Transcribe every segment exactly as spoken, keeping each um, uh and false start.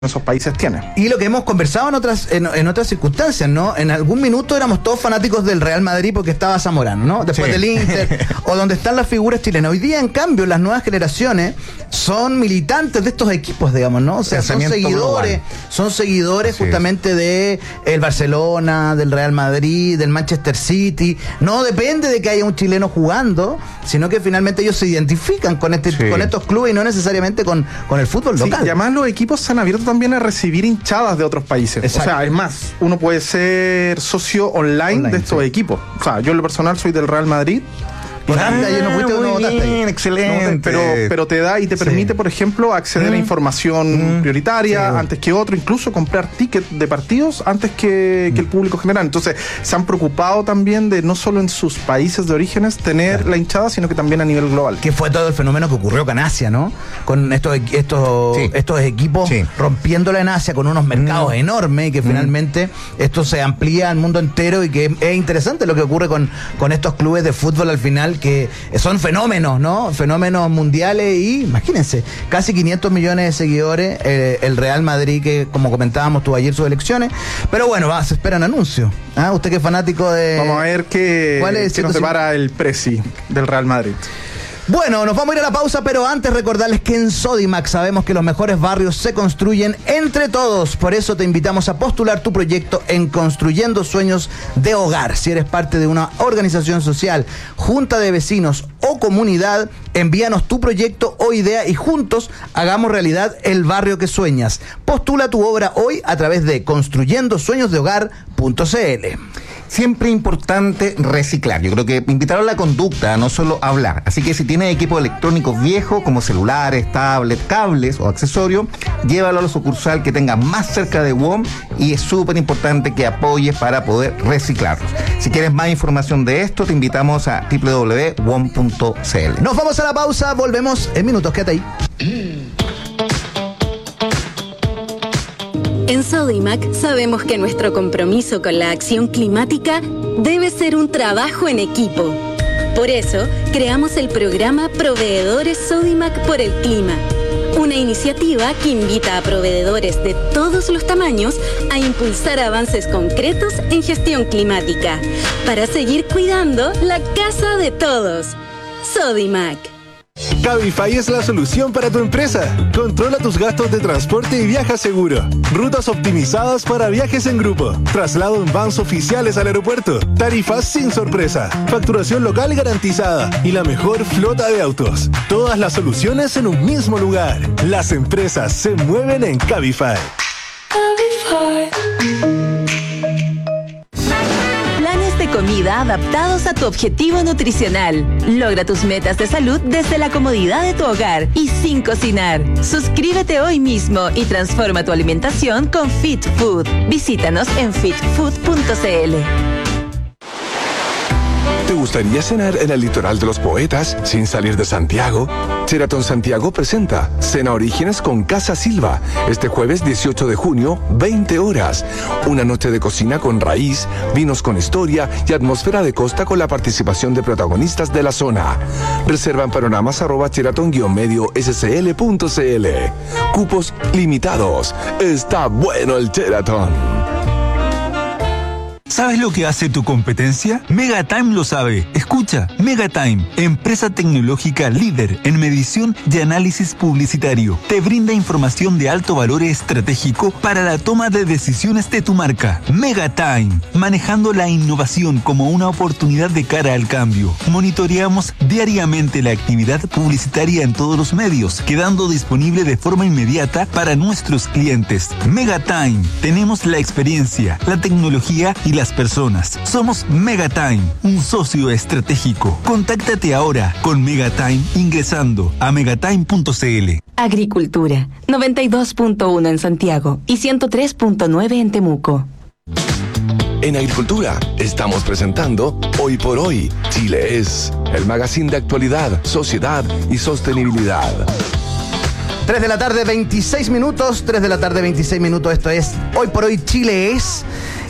esos países tienen. Y lo que hemos conversado en otras en, en otras circunstancias, ¿no? En algún minuto éramos todos fanáticos del Real Madrid porque estaba Zamorano, ¿no? Después sí. del Inter, o donde están las figuras chilenas. Hoy día, en cambio, las nuevas generaciones son militantes de estos equipos, digamos, ¿no? O sea, son seguidores, global. son seguidores sí. justamente de el Barcelona, del Real Madrid, del Manchester City. No depende de que haya un chileno jugando, sino que finalmente ellos se identifican con este sí. con estos clubes y no necesariamente con, con el fútbol sí, local. Y además los equipos se han abierto también a recibir hinchadas de otros países. Exacto. O sea, es más, uno puede ser socio online, online de estos sí. equipos. O sea, yo en lo personal soy del Real Madrid. Ah, ahí no fuiste, no votaste ahí. Excelente. No, pero, pero te da y te permite, sí. por ejemplo, acceder mm. a información mm. prioritaria sí. antes que otro, incluso comprar tickets de partidos antes que, mm. que el público general. Entonces, se han preocupado también de no solo en sus países de orígenes tener claro. la hinchada, sino que también a nivel global. Que fue todo el fenómeno que ocurrió con Asia, ¿no? Con estos, estos, sí. estos equipos sí. rompiéndola en Asia con unos mercados mm. enormes y que mm. finalmente esto se amplía al mundo entero y que es interesante lo que ocurre con, con estos clubes de fútbol al final, que son fenómenos, ¿no? Fenómenos mundiales y, imagínense, casi quinientos millones de seguidores, eh, el Real Madrid, que como comentábamos tuvo ayer sus elecciones, pero bueno, va, se esperan anuncios. ¿Ah? Usted que es fanático de... Vamos a ver qué, ¿Cuál es qué nos depara el presi del Real Madrid. Bueno, nos vamos a ir a la pausa, pero antes recordarles que en Sodimac sabemos que los mejores barrios se construyen entre todos. Por eso te invitamos a postular tu proyecto en Construyendo Sueños de Hogar. Si eres parte de una organización social, junta de vecinos o comunidad, envíanos tu proyecto o idea y juntos hagamos realidad el barrio que sueñas. Postula tu obra hoy a través de construyendo sueños de hogar punto c l. Siempre importante reciclar. Yo creo que invitar a la conducta, no solo hablar. Así que si tienes equipos electrónicos viejos, como celulares, tablets, cables o accesorios, llévalo a la sucursal que tenga más cerca de W O M y es súper importante que apoyes para poder reciclarlos. Si quieres más información de esto, te invitamos a doble u doble u doble u punto w o m punto c l. Nos vamos a la pausa, volvemos en minutos. Quédate ahí. En Sodimac sabemos que nuestro compromiso con la acción climática debe ser un trabajo en equipo. Por eso, creamos el programa Proveedores Sodimac por el Clima, una iniciativa que invita a proveedores de todos los tamaños a impulsar avances concretos en gestión climática para seguir cuidando la casa de todos. Sodimac. Cabify es la solución para tu empresa. Controla tus gastos de transporte y viaja seguro. Rutas optimizadas para viajes en grupo. Traslado en vans oficiales al aeropuerto. Tarifas sin sorpresa. Facturación local garantizada. Y la mejor flota de autos. Todas las soluciones en un mismo lugar. Las empresas se mueven en Cabify. Cabify. De comida adaptados a tu objetivo nutricional. Logra tus metas de salud desde la comodidad de tu hogar y sin cocinar. Suscríbete hoy mismo y transforma tu alimentación con Fit Food. Visítanos en fit food punto c l. ¿Te gustaría cenar en el litoral de los poetas sin salir de Santiago? Sheraton Santiago presenta Cena Orígenes con Casa Silva este jueves dieciocho de junio, veinte horas. Una noche de cocina con raíz, vinos con historia y atmósfera de costa con la participación de protagonistas de la zona. Reserva en panoramas arroba sheraton guión medio s c l punto c l. Cupos limitados. Está bueno el Sheraton. ¿Sabes lo que hace tu competencia? Megatime lo sabe. Escucha, Megatime, empresa tecnológica líder en medición y análisis publicitario. Te brinda información de alto valor estratégico para la toma de decisiones de tu marca. Megatime, manejando la innovación como una oportunidad de cara al cambio. Monitoreamos diariamente la actividad publicitaria en todos los medios, quedando disponible de forma inmediata para nuestros clientes. Megatime, tenemos la experiencia, la tecnología y la las personas. Somos Megatime, un socio estratégico. Contáctate ahora con Megatime ingresando a megatime punto c l. Agricultura, noventa y dos punto uno en Santiago y ciento tres punto nueve en Temuco. En Agricultura estamos presentando Hoy por Hoy, Chile es, el magazine de actualidad, sociedad y sostenibilidad. tres de la tarde, veintiséis minutos, tres de la tarde, veintiséis minutos, esto es Hoy por Hoy, Chile es.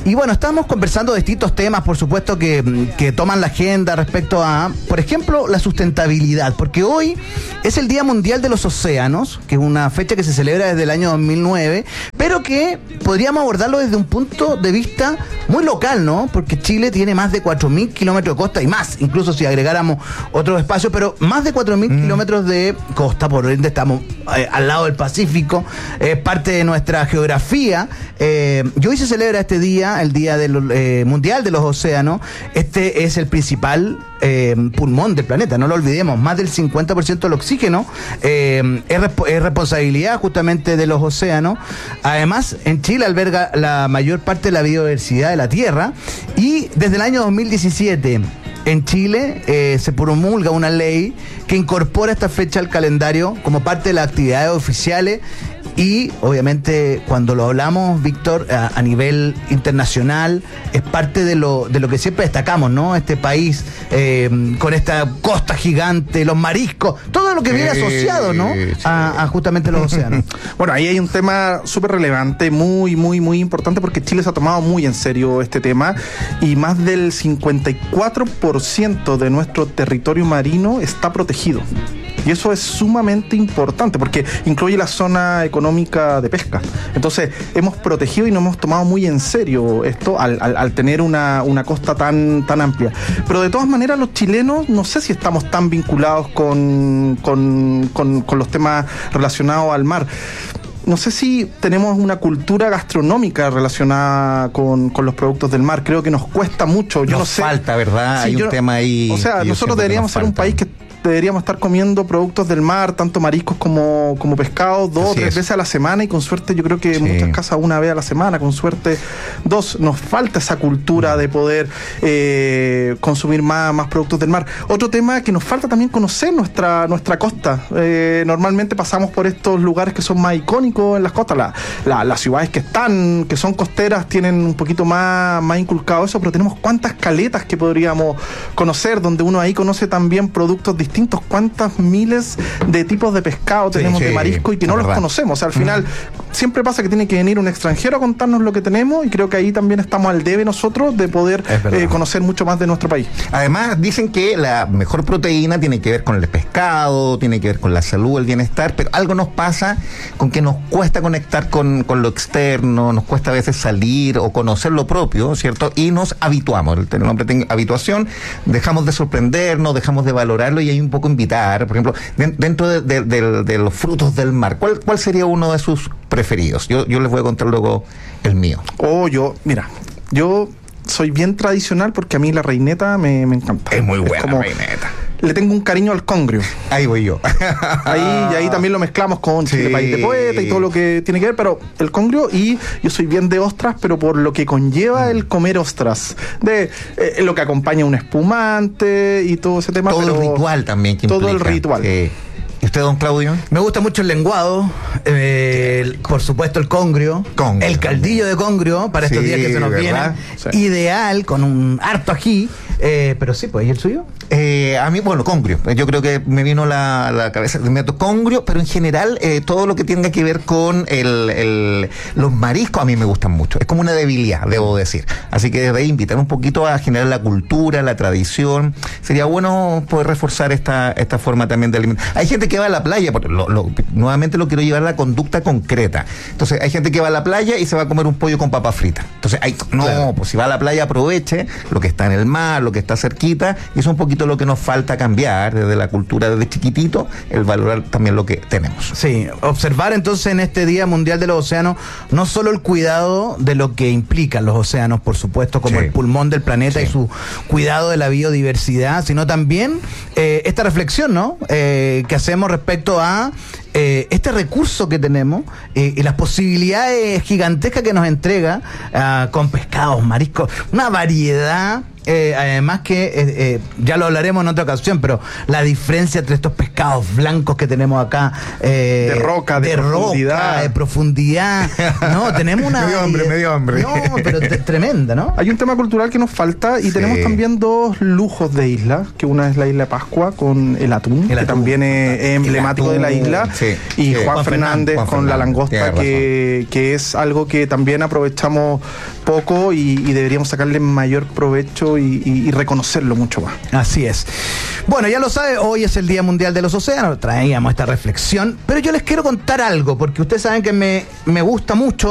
Y bueno, estamos conversando de distintos temas, por supuesto, que, que toman la agenda respecto a, por ejemplo, la sustentabilidad, porque hoy es el Día Mundial de los Océanos, que es una fecha que se celebra desde el año dos mil nueve, pero que podríamos abordarlo desde un punto de vista muy local, ¿no? Porque Chile tiene más de cuatro mil kilómetros de costa y más, incluso si agregáramos otros espacios, pero más de cuatro mil mm. kilómetros de costa, por ende estamos eh, al lado del Pacífico, es eh, parte de nuestra geografía, eh, y hoy se celebra este día, el Día del, eh, Mundial de los Océanos. Este es el principal eh, pulmón del planeta, no lo olvidemos, más del cincuenta por ciento del oxígeno eh, es, resp- es responsabilidad justamente de los océanos. Además, en Chile alberga la mayor parte de la biodiversidad de la Tierra, y desde el año dos mil diecisiete en Chile eh, se promulga una ley que incorpora esta fecha al calendario como parte de las actividades oficiales. Y obviamente cuando lo hablamos, Víctor, a, a nivel internacional, es parte de lo de lo que siempre destacamos, ¿no? Este país eh, con esta costa gigante, los mariscos, todo lo que viene asociado, ¿no? A, a justamente los océanos. Bueno, ahí hay un tema súper relevante, muy, muy, muy importante, porque Chile se ha tomado muy en serio este tema, y más del cincuenta y cuatro por ciento de nuestro territorio marino está protegido. Y eso es sumamente importante porque incluye la zona económica de pesca. Entonces, hemos protegido y nos hemos tomado muy en serio esto al, al, al tener una, una costa tan, tan amplia. Pero de todas maneras, los chilenos, no sé si estamos tan vinculados con, con, con, con los temas relacionados al mar. No sé si tenemos una cultura gastronómica relacionada con, con los productos del mar. Creo que nos cuesta mucho. Yo nos no sé. falta, ¿verdad? Sí, Hay yo, un tema ahí. O sea, nosotros deberíamos ser un país que deberíamos estar comiendo productos del mar, tanto mariscos como, como pescados, dos o tres es. veces a la semana, y con suerte yo creo que en sí. muchas casas una vez a la semana, con suerte dos. Nos falta esa cultura de poder eh, consumir más, más productos del mar. Otro tema que nos falta también conocer nuestra, nuestra costa. Eh, normalmente pasamos por estos lugares que son más icónicos en las costas. La, la, las ciudades que están, que son costeras, tienen un poquito más, más inculcado eso, pero tenemos cuántas caletas que podríamos conocer, donde uno ahí conoce también productos distintos. Distintos, cuántas miles de tipos de pescado tenemos, sí, sí, de marisco, y que no los conocemos. O sea, al final mm. siempre pasa que tiene que venir un extranjero a contarnos lo que tenemos, y creo que ahí también estamos al debe nosotros de poder eh, conocer mucho más de nuestro país. Además, dicen que la mejor proteína tiene que ver con el pescado, tiene que ver con la salud, el bienestar, pero algo nos pasa con que nos cuesta conectar con, con lo externo, nos cuesta a veces salir o conocer lo propio, ¿cierto? Y nos habituamos. El nombre tiene habituación, dejamos de sorprendernos, dejamos de valorarlo, y hay un poco invitar, por ejemplo, de, dentro de, de, de, de los frutos del mar, ¿cuál, cuál sería uno de sus preferidos? Yo, yo les voy a contar luego el mío. Oh, yo, mira, yo soy bien tradicional porque a mí la reineta me, me encanta. Es muy buena es como, la reineta. Le tengo un cariño al congrio. Ahí voy yo. Ahí, y ahí también lo mezclamos con sí. Chile, país de poeta y todo lo que tiene que ver, pero el congrio, y yo soy bien de ostras, pero por lo que conlleva mm. el comer ostras, de eh, lo que acompaña un espumante y todo ese tema. Todo pero el ritual también que Todo implica. el ritual. Sí. ¿Y usted, don Claudio? Me gusta mucho el lenguado, eh, el, por supuesto el congrio, congrio, el caldillo de congrio para estos sí, días que se nos ¿verdad? vienen, sí. Ideal, con un harto ají, eh, pero sí, pues, ¿y el suyo? Eh, a mí, bueno, congrio. Yo creo que me vino la, la cabeza de inmediato congrio, pero en general eh, todo lo que tenga que ver con el, el, los mariscos a mí me gustan mucho. Es como una debilidad, debo decir. Así que desde ahí invitar un poquito a generar la cultura, la tradición. Sería bueno poder reforzar esta, esta forma también de alimentar. Hay gente que va a la playa, porque lo, lo, nuevamente lo quiero llevar a la conducta concreta. Entonces, hay gente que va a la playa y se va a comer un pollo con papa frita. Entonces, hay, no, claro. pues si va a la playa aproveche lo que está en el mar, lo que está cerquita, y eso es un poquito lo que nos falta cambiar desde la cultura, desde chiquitito, el valorar también lo que tenemos. Sí, observar entonces en este Día Mundial de los Océanos no solo el cuidado de lo que implican los océanos, por supuesto, como sí. el pulmón del planeta sí. y su cuidado de la biodiversidad, sino también eh, esta reflexión, ¿no? Eh, que hacemos respecto a eh, este recurso que tenemos eh, y las posibilidades gigantescas que nos entrega uh, con pescados, mariscos, una variedad eh, además que, eh, eh, ya lo hablaremos en otra ocasión, pero la diferencia entre estos pescados blancos que tenemos acá, eh, de roca, de, de profundidad. Roca, de profundidad, no, tenemos una... medio hombre, medio hombre. No, pero t- tremenda, ¿no? Hay un tema cultural que nos falta y Sí. tenemos también dos lujos de isla, que una es la isla de Pascua con el atún, El que atún. también es, es emblemático atún, de la isla, sí, y sí. Juan, Juan Fernández, Juan con la Fernández, langosta, tiene que, que es algo que también aprovechamos poco y, y deberíamos sacarle mayor provecho y, y, y reconocerlo mucho más. Así es. Bueno, ya lo sabe, hoy es el Día Mundial de los Océanos, traíamos esta reflexión, pero yo les quiero contar algo, porque ustedes saben que me, me gusta mucho